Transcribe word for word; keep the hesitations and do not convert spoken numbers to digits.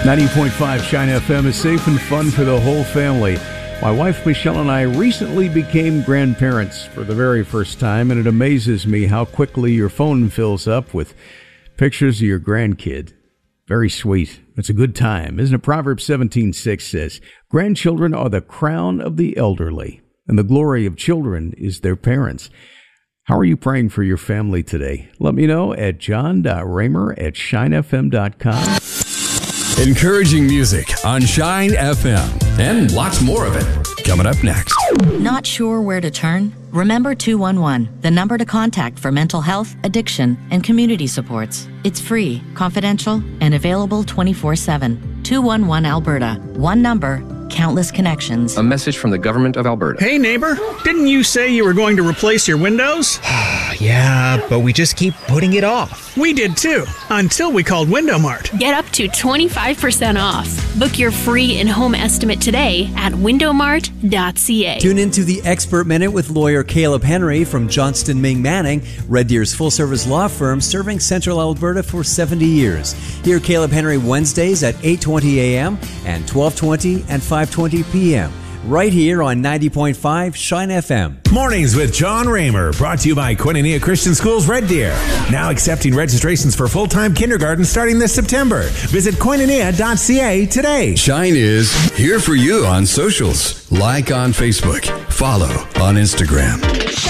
ninety point five Shine F M is safe and fun for the whole family. My wife Michelle and I recently became grandparents for the very first time, and it amazes me how quickly your phone fills up with pictures of your grandkid. Very sweet. It's a good time, isn't it? Proverbs seventeen six says, grandchildren are the crown of the elderly, and the glory of children is their parents. How are you praying for your family today? Let me know at john dot raymer at shine f m dot com. Encouraging music on Shine F M, and lots more of it coming up next. Not sure where to turn? Remember two one one, the number to contact for mental health, addiction, and community supports. It's free, confidential, and available twenty-four seven. two one one Alberta. One number, countless connections. A message from the government of Alberta. Hey neighbor, didn't you say you were going to replace your windows? Yeah, but we just keep putting it off. We did too, until we called Window Mart. Get up to twenty-five percent off. Book your free in-home estimate today at window mart dot c a. Tune into the Expert Minute with lawyer Caleb Henry from Johnston Ming Manning, Red Deer's full-service law firm serving Central Alberta for seventy years. Hear Caleb Henry Wednesdays at eight twenty a.m. and twelve twenty and five twenty p.m. right here on ninety point five Shine F M. Mornings with John Raymer, brought to you by Koinonia Christian Schools Red Deer. Now accepting registrations for full-time kindergarten starting this September. Visit koinonia dot c a today. Shine is here for you on socials. Like on Facebook. Follow on Instagram.